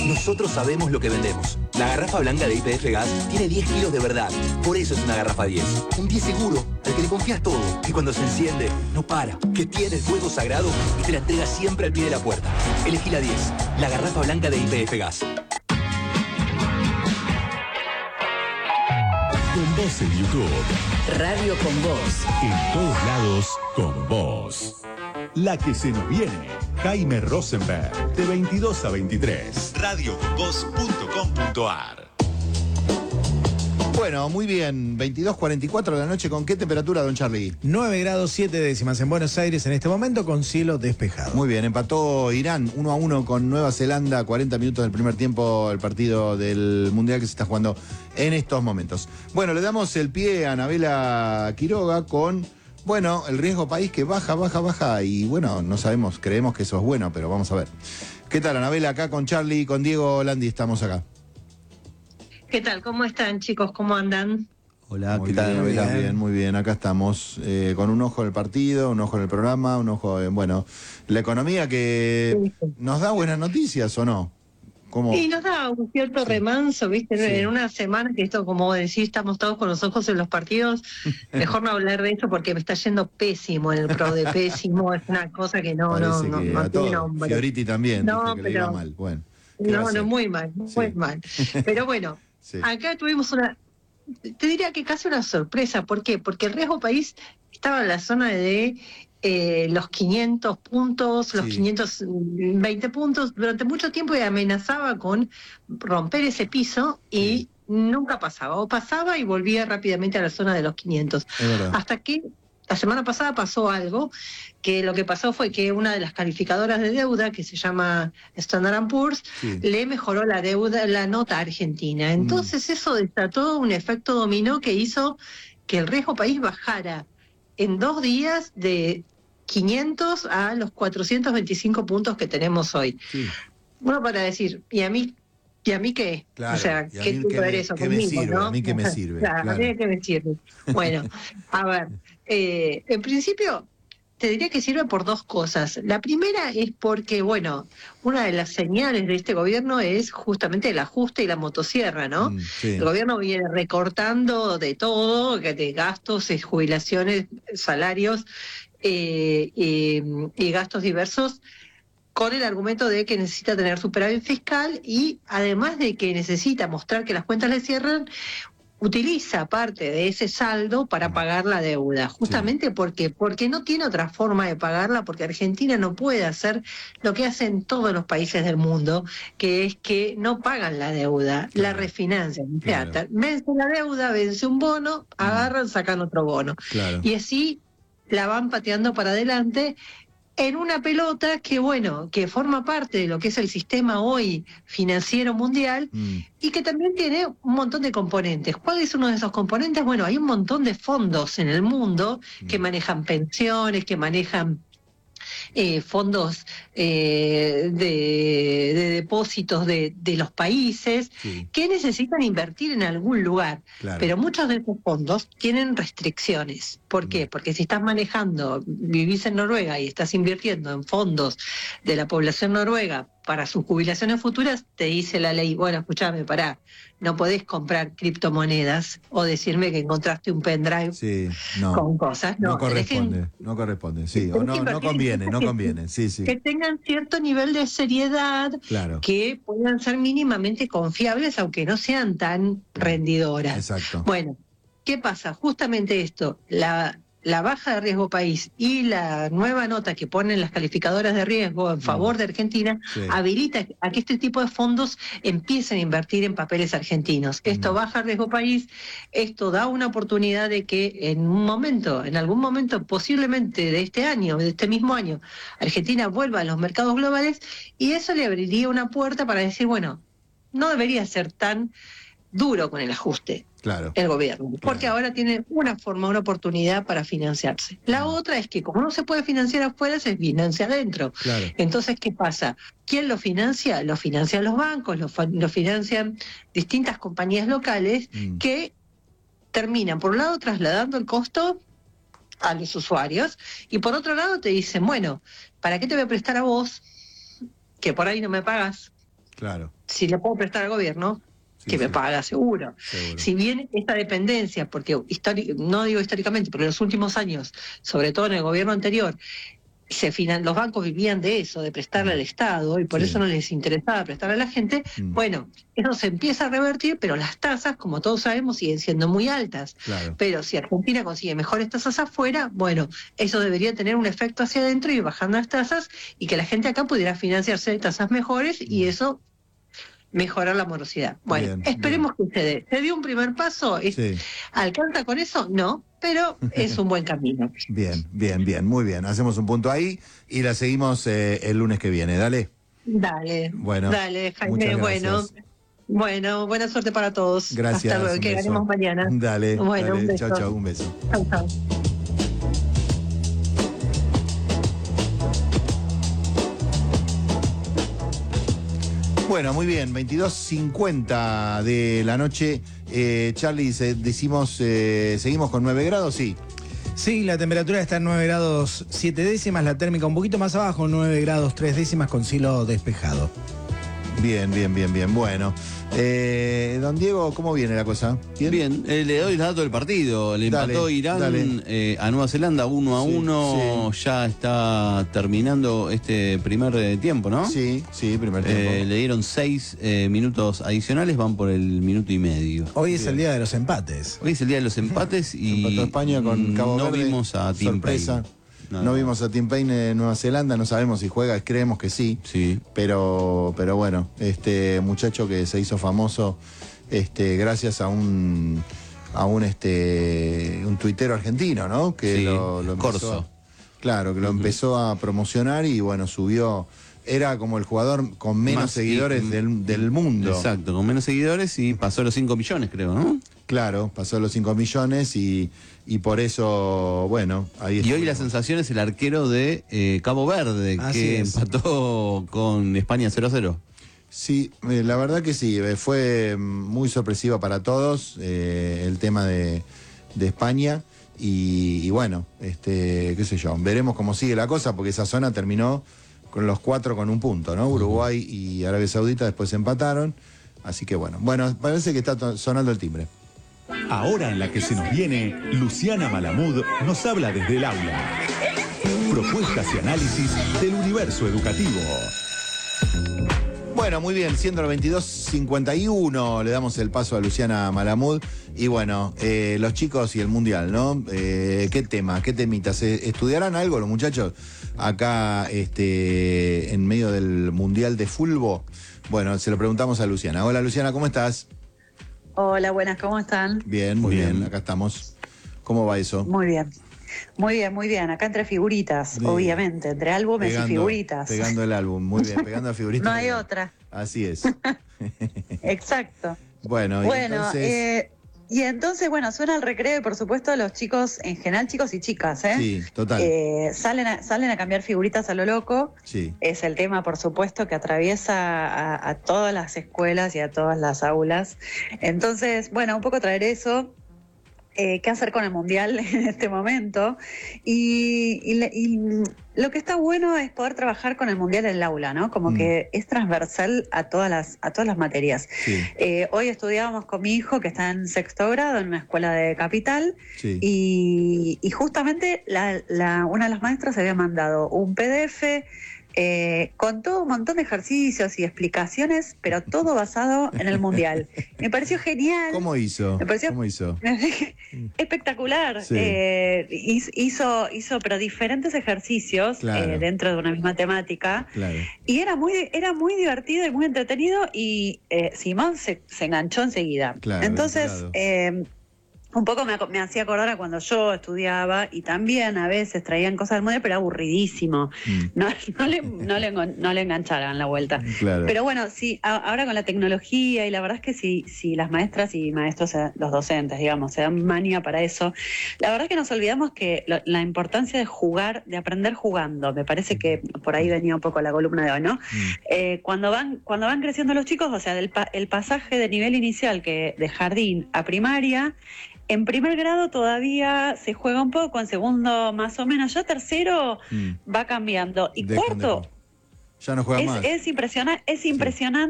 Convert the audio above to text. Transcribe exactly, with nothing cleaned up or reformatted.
Nosotros sabemos lo que vendemos. La garrafa blanca de Y P F Gas tiene diez kilos de verdad. Por eso es una garrafa diez. Un diez seguro, al que le confías todo. Que cuando se enciende, no para. Que tiene el fuego sagrado y te la entrega siempre al pie de la puerta. Elegí la diez. La garrafa blanca de Y P F Gas. Con vos en YouTube. Radio con Vos. En todos lados, con vos. La que se nos viene. Jaime Rosenberg, de veintidós a veintitrés. radio con vos punto com punto a r. Bueno, muy bien. veintidós cuarenta y cuatro de la noche. ¿Con qué temperatura, don Charlie? nueve grados siete décimas en Buenos Aires en este momento, con cielo despejado. Muy bien. Empató Irán uno a uno con Nueva Zelanda. cuarenta minutos del primer tiempo, el partido del Mundial que se está jugando en estos momentos. Bueno, le damos el pie a Anabela Quiroga con... Bueno, el riesgo país que baja, baja, baja y bueno, no sabemos, creemos que eso es bueno, pero vamos a ver. ¿Qué tal, Anabela? Acá con Charlie y con Diego Landi estamos acá. ¿Qué tal? ¿Cómo están, chicos? ¿Cómo andan? Hola, ¿qué tal, Anabela? Muy bien, muy bien. Acá estamos eh, con un ojo en el partido, un ojo en el programa, un ojo en, bueno, la economía que nos da buenas noticias, ¿o no? ¿Cómo? Y nos da un cierto sí. remanso, ¿viste? Sí. En una semana que esto, como decís, estamos todos con los ojos en los partidos, mejor no hablar de eso porque me está yendo pésimo en el pro de pésimo, es una cosa que no, Parece no, que no, no tiene todo. nombre. Fioriti también, no, dice que pero, le iba mal. Bueno, no, no, muy mal, muy sí. mal. Pero bueno, sí. acá tuvimos una, te diría que casi una sorpresa. ¿Por qué? Porque el riesgo país estaba en la zona de... Eh, los quinientos puntos, los sí. quinientos veinte puntos, durante mucho tiempo y amenazaba con romper ese piso y sí. nunca pasaba, o pasaba y volvía rápidamente a la zona de los quinientos. Hasta que la semana pasada pasó algo, que lo que pasó fue que una de las calificadoras de deuda, que se llama Standard and Poor's, sí. le mejoró la deuda, la nota argentina. Entonces mm. eso desató un efecto dominó que hizo que el riesgo país bajara en dos días de quinientos a los cuatrocientos veinticinco puntos que tenemos hoy. Sí. Bueno, para decir, ¿y a mí ¿y a mí qué? Claro, o sea, ¿qué tuvo que ver eso ¿qué conmigo, me sirve? ¿no? A mí qué me sirve. Claro, claro. a mí qué me sirve. Bueno, a ver, eh, en principio te diría que sirve por dos cosas. La primera es porque, bueno, una de las señales de este gobierno es justamente el ajuste y la motosierra, ¿no? Mm, sí. El gobierno viene recortando de todo, de gastos, jubilaciones, salarios eh, eh, y gastos diversos, con el argumento de que necesita tener superávit fiscal y además de que necesita mostrar que las cuentas le cierran, utiliza parte de ese saldo para pagar la deuda, justamente sí. porque porque no tiene otra forma de pagarla, porque Argentina no puede hacer lo que hacen todos los países del mundo, que es que no pagan la deuda, claro. la refinancian. Claro. O sea, vence la deuda, vence un bono, agarran, sacan otro bono. Claro. Y así la van pateando para adelante en una pelota que, bueno, que forma parte de lo que es el sistema hoy financiero mundial mm. y que también tiene un montón de componentes. ¿Cuál es uno de esos componentes? Bueno, hay un montón de fondos en el mundo mm. que manejan pensiones, que manejan eh, fondos eh, de, de depósitos de, de los países sí. que necesitan invertir en algún lugar. Claro. Pero muchos de esos fondos tienen restricciones. ¿Por qué? Porque si estás manejando, vivís en Noruega y estás invirtiendo en fondos de la población noruega para sus jubilaciones futuras, te dice la ley, bueno, escúchame, pará, no podés comprar criptomonedas o decirme que encontraste un pendrive sí, no, con cosas. No, no corresponde, que, no corresponde, sí, o no, no conviene, no conviene, sí, sí. Que tengan cierto nivel de seriedad, claro. que puedan ser mínimamente confiables, aunque no sean tan rendidoras. Exacto. Bueno, ¿qué pasa? Justamente esto, la... la baja de riesgo país y la nueva nota que ponen las calificadoras de riesgo en favor mm. de Argentina sí. habilita a que este tipo de fondos empiecen a invertir en papeles argentinos. Mm. Esto baja el riesgo país, esto da una oportunidad de que en un momento, en algún momento posiblemente de este año, de este mismo año, Argentina vuelva a los mercados globales y eso le abriría una puerta para decir, bueno, no debería ser tan duro con el ajuste. Claro. El gobierno, porque claro. ahora tiene una forma, una oportunidad para financiarse. La mm. otra es que como no se puede financiar afuera, se financia adentro. Claro. Entonces, ¿qué pasa? ¿Quién lo financia? Lo financian los bancos, lo, lo financian distintas compañías locales mm. que terminan, por un lado, trasladando el costo a los usuarios y por otro lado te dicen, bueno, ¿para qué te voy a prestar a vos, que por ahí no me pagas Claro. Si le puedo prestar al gobierno, Sí, que sí. me paga seguro. Seguro. Si bien esta dependencia, porque histori- no digo históricamente, pero en los últimos años, sobre todo en el gobierno anterior, se finan- los bancos vivían de eso, de prestarle al Estado, y por Sí. eso no les interesaba prestarle a la gente. Mm. Bueno, eso se empieza a revertir, pero las tasas, como todos sabemos, siguen siendo muy altas. Claro. Pero si Argentina consigue mejores tasas afuera, bueno, eso debería tener un efecto hacia adentro y ir bajando las tasas, y que la gente acá pudiera financiarse de tasas mejores, y Mm. eso mejorar la morosidad. Bueno, Bien, esperemos que se dé. ¿Se dio un primer paso? ¿Es- Sí. ¿Alcanza con eso? No, pero es un buen camino. Bien, bien, bien, muy bien. Hacemos un punto ahí y la seguimos eh, el lunes que viene. Dale. Dale, Bueno, dale, Jaime, muchas bueno, gracias. bueno, buena suerte para todos. Gracias. Hasta luego, un que beso. ganemos mañana. Dale, Bueno, dale. un beso. Chau, chau, un beso. Chau, chau. Bueno, muy bien, veintidós cincuenta de la noche. Eh, Charlie, se- decimos, eh, ¿seguimos con nueve grados? Sí. Sí, la temperatura está en nueve grados siete décimas, la térmica un poquito más abajo, nueve grados tres décimas con cielo despejado. Bien, bien, bien, bien. Bueno, eh, don Diego, ¿cómo viene la cosa? Bien, eh, le doy el dato del partido. Le Dale, empató Irán dale. eh, a Nueva Zelanda uno a Sí, uno. Ya está terminando este primer eh, tiempo, ¿no? Sí, sí, primer tiempo. Eh, le dieron seis eh, minutos adicionales, van por el minuto y medio. Hoy es Bien. el día de los empates. Hoy es el día de los empates y Empató España con Cabo no Verde. vimos a Tim Sorpresa. Payne. No, no. vimos a Tim Payne en Nueva Zelanda, no sabemos si juega, creemos que sí. Sí. Pero, pero bueno, este muchacho que se hizo famoso este, gracias a un a un este un tuitero argentino, ¿no? Que Sí, lo, lo empezó Corso. a- claro, que lo empezó a promocionar y bueno, subió, era como el jugador con menos Más, seguidores y- del, del mundo. Exacto, con menos seguidores y pasó los cinco millones, creo, ¿no? Claro, pasó los cinco millones y, y por eso, bueno, ahí Y hoy la estuvimos. sensación es el arquero de eh, Cabo Verde, Así que es. empató con España cero a cero. Sí, eh, la verdad que sí, eh, fue mm, muy sorpresiva para todos eh, el tema de, de España y, y bueno, este, qué sé yo, veremos cómo sigue la cosa porque esa zona terminó con los cuatro con un punto, ¿no? Uruguay y Arabia Saudita después empataron, así que bueno, bueno, parece que está to- sonando el timbre. Ahora en la que se nos viene, Luciana Malamud nos habla desde el aula. Propuestas y análisis del universo educativo. Bueno, muy bien, siendo las veintidós cincuenta y uno, le damos el paso a Luciana Malamud. Y bueno, eh, los chicos y el Mundial, ¿no? Eh, ¿Qué tema, qué temitas? Eh, ¿Estudiarán algo los muchachos acá este, en medio del Mundial de Fútbol? Bueno, se lo preguntamos a Luciana. Hola Luciana, ¿cómo estás? Hola, buenas, ¿cómo están? Bien, muy bien, Bien. acá estamos. ¿Cómo va eso? Muy bien. Muy bien, muy bien. Acá entre figuritas, Bien. obviamente, entre álbumes y figuritas. Pegando el álbum, muy bien, pegando a figuritas. No hay otra. Así es. Exacto. Bueno, y Bueno, entonces... eh, y entonces, bueno, suena el recreo y por supuesto los chicos, en general chicos y chicas, ¿eh? sí, total. Eh, salen, a, salen a cambiar figuritas a lo loco. sí. Es el tema, por supuesto, que atraviesa a, a todas las escuelas y a todas las aulas. Entonces, bueno, un poco traer eso. Eh, qué hacer con el Mundial en este momento. Y, y le- y lo que está bueno es poder trabajar con el Mundial en el aula, ¿no? Como Mm. que es transversal a todas las, a todas las materias. Sí, Eh, hoy estudiábamos con mi hijo que está en sexto grado en una escuela de Capital sí. y, y justamente la, la- una de las maestras había mandado un P D F eh, con todo un montón de ejercicios y explicaciones, pero todo basado en el Mundial. Me pareció genial. ¿Cómo hizo? Me pareció- ¿Cómo hizo? Espectacular. Sí. Eh, hizo, hizo, pero diferentes ejercicios Claro. eh, dentro de una misma temática. Claro. Y era muy, era muy divertido y muy entretenido y eh, Simón se, se enganchó enseguida. Claro, Entonces, claro. eh, un poco me, aco- me hacía acordar a cuando yo estudiaba y también a veces traían cosas del mundial, pero era aburridísimo. Mm, No, no, le, no, le, engan- no le engancharan la vuelta. claro. Pero bueno, sí, a- ahora con la tecnología y la verdad es que si, si las maestras y maestros, eh, los docentes, digamos, se dan manía para eso, la verdad es que nos olvidamos que lo- la importancia de jugar, de aprender jugando, me parece que por ahí venía un poco la columna de hoy, ¿no? Mm, Eh, cuando van cuando van creciendo los chicos, o sea, del pa- el pasaje de nivel inicial que de jardín a primaria, en primer grado todavía se juega un poco, en segundo más o menos, ya tercero mm. va cambiando y Dejan de cuarto jugar. Ya no juega es, más. es impresionante, es impresionante.